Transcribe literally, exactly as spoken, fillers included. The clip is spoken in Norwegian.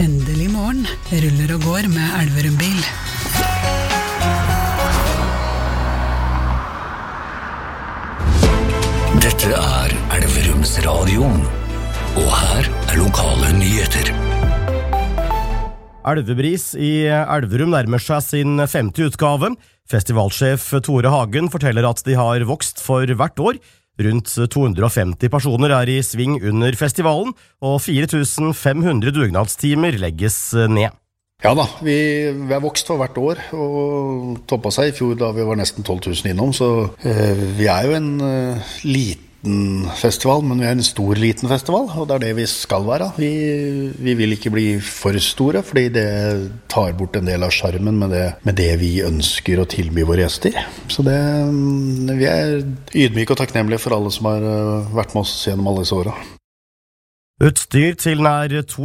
Endelig morgen, ruller og går med Elverum bil. Dette er Elverums radio, og her er lokale nyheter. Elvebris i Elverum nærmer seg sin femte utgave. Festivalsjef Tore Hagen forteller at de har vokst for hvert år. Rundt to hundre og femti personer er i sving under festivalen, og fire tusen fem hundre dugnadstimer legges ned. Ja da, vi, vi har vokst for hvert år, og toppet seg i fjor da vi var nesten tolv tusen innom, så eh, vi er jo en eh, liten festival, men vi er en stor liten festival, og det er det vi skal være. Vi, vi vil ikke bli for store, fordi det tar bort en del av skjermen med det, med det vi ønsker å tilby våre gjester. Så det, vi er ydmyke og takknemlige for alle som har vært med oss gjennom alle disse årene. Utstyr til nær to